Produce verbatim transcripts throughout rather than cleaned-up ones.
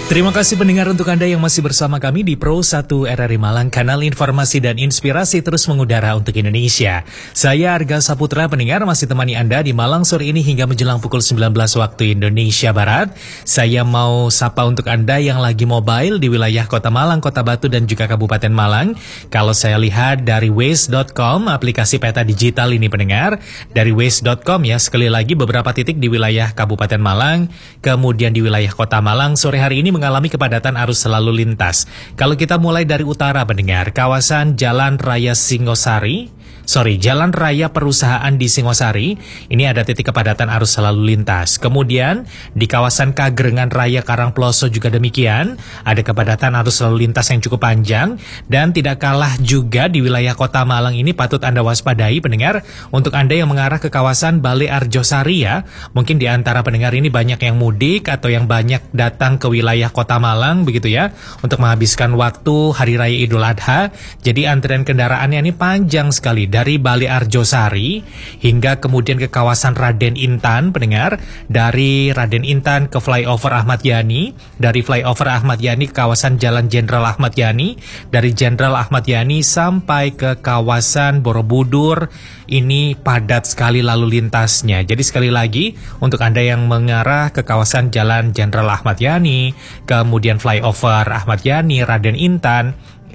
Terima kasih pendengar untuk Anda yang masih bersama kami di Pro satu R R I Malang, kanal informasi dan inspirasi terus mengudara untuk Indonesia. Saya Arga Saputra, pendengar masih temani Anda di Malang sore ini hingga menjelang pukul sembilan belas waktu Indonesia Barat. Saya mau sapa untuk Anda yang lagi mobile di wilayah Kota Malang, Kota Batu dan juga Kabupaten Malang. Kalau saya lihat dari waze dot com, aplikasi peta digital ini pendengar, dari waze dot com ya, sekali lagi beberapa titik di wilayah Kabupaten Malang, kemudian di wilayah Kota Malang sore hari ini mengalami kepadatan arus selalu lintas. Kalau kita mulai dari utara pendengar, kawasan Jalan Raya Singosari, sorry, Jalan Raya Perusahaan di Singosari, ini ada titik kepadatan arus selalu lintas. Kemudian di kawasan Kagrengan Raya Karangploso juga demikian, ada kepadatan arus selalu lintas yang cukup panjang. Dan tidak kalah juga di wilayah Kota Malang ini patut Anda waspadai pendengar, untuk Anda yang mengarah ke kawasan Bale Arjosari ya. Mungkin di antara pendengar ini banyak yang mudik atau yang banyak datang ke wilayah Kota Malang begitu ya, untuk menghabiskan waktu Hari Raya Idul Adha. Jadi antrian kendaraannya ini panjang sekali. Dari Bale Arjosari hingga kemudian ke kawasan Raden Intan pendengar, dari Raden Intan ke flyover Ahmad Yani, dari flyover Ahmad Yani ke kawasan Jalan Jenderal Ahmad Yani, dari Jenderal Ahmad Yani sampai ke kawasan Borobudur, ini padat sekali lalu lintasnya. Jadi sekali lagi untuk Anda yang mengarah ke kawasan Jalan Jenderal Ahmad Yani, kemudian flyover Ahmad Yani, Raden Intan,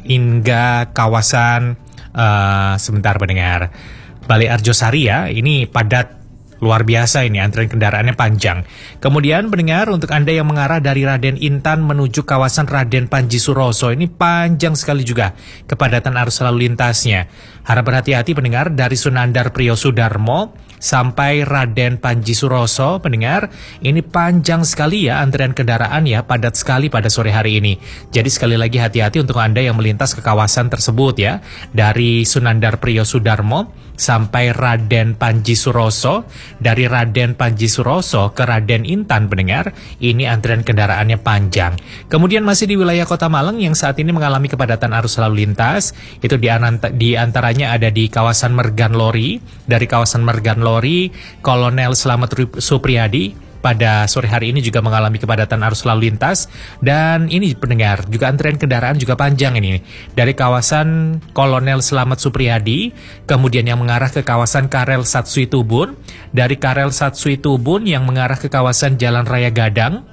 hingga kawasan Uh, sebentar pendengar, Bale Arjosari ya, ini padat luar biasa, ini antrian kendaraannya panjang. Kemudian pendengar untuk Anda yang mengarah dari Raden Intan menuju kawasan Raden Panji Suroso, ini panjang sekali juga kepadatan arus lalu lintasnya. Harap berhati-hati pendengar, dari Sunandar Priyo Sudarmo sampai Raden Panji Suroso pendengar, ini panjang sekali ya antrian kendaraan ya, padat sekali pada sore hari ini. Jadi sekali lagi hati-hati untuk Anda yang melintas ke kawasan tersebut ya, dari Sunandar Priyo Sudarmo sampai Raden Panji Suroso, dari Raden Panji Suroso ke Raden Intan pendengar, ini antrian kendaraannya panjang. Kemudian masih di wilayah Kota Malang yang saat ini mengalami kepadatan arus lalu lintas, itu di, di antaranya ada di kawasan Mergan Lori, dari kawasan Mergan Lori, Kolonel Slamet Supriyadi pada sore hari ini juga mengalami kepadatan arus lalu lintas. Dan ini pendengar, juga antrian kendaraan juga panjang ini, dari kawasan Kolonel Slamet Supriyadi, kemudian yang mengarah ke kawasan Karel Satsui Tubun, dari Karel Satsui Tubun yang mengarah ke kawasan Jalan Raya Gadang.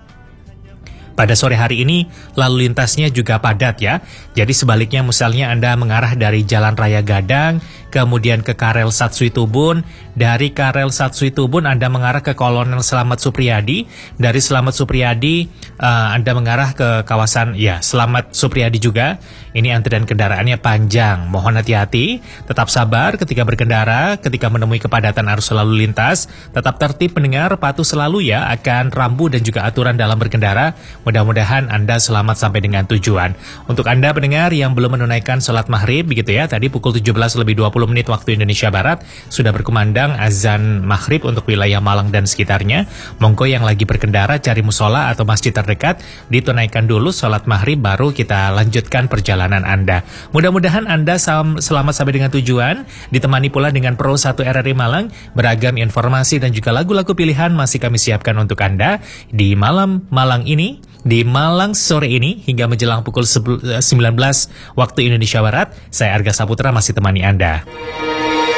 Pada sore hari ini lalu lintasnya juga padat ya. Jadi sebaliknya misalnya Anda mengarah dari Jalan Raya Gadang kemudian ke Karel Satsui Tubun, dari Karel Satsui Tubun Anda mengarah ke Kolonel Slamet Supriyadi, dari Slamet Supriyadi uh, Anda mengarah ke kawasan ya Slamet Supriyadi juga. Ini antrian kendaraannya panjang. Mohon hati-hati, tetap sabar ketika berkendara, ketika menemui kepadatan arus lalu lintas. Tetap tertib pendengar, patuh selalu ya akan rambu dan juga aturan dalam berkendara. Mudah-mudahan Anda selamat sampai dengan tujuan. Untuk Anda pendengar yang belum menunaikan sholat maghrib begitu ya, tadi pukul tujuh belas lebih dua puluh menit waktu Indonesia Barat sudah berkumandang azan maghrib untuk wilayah Malang dan sekitarnya. Monggo yang lagi berkendara cari musola atau masjid terdekat, ditunaikan dulu sholat maghrib baru kita lanjutkan perjalanan Anda. Mudah-mudahan Anda selamat sampai dengan tujuan, ditemani pula dengan Pro satu R R I Malang. Beragam informasi dan juga lagu-lagu pilihan masih kami siapkan untuk Anda di malam Malang ini, di Malang sore ini hingga menjelang pukul sembilan belas waktu Indonesia Barat. Saya Arga Saputra masih temani Anda.